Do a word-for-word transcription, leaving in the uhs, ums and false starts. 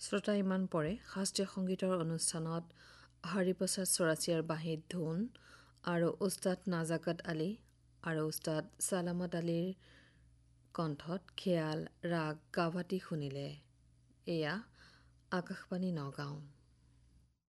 শ্ৰোতা ইমান পৰে শাস্ত্ৰীয় সংগীতৰ অনুষ্ঠানত হৰিপ্ৰসাদ চৌৰাচিয়াৰ বাঁহীত ধুন আৰু উস্তাদ নাজাকত আলী আৰু উস্তাদ চালামত আলীৰ কণ্ঠত খেয়াল ৰাগ কাভাটি শুনিলে। এয়া আকাশবাণী নগাঁও।